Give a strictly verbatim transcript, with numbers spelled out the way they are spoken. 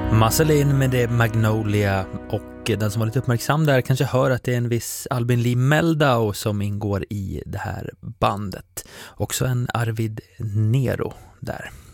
Marceline med det Magnolia, och den som var lite uppmärksam där kanske hör att det är en viss Albin Lee Meldau som ingår i det här bandet. Också en Arvid Nero där.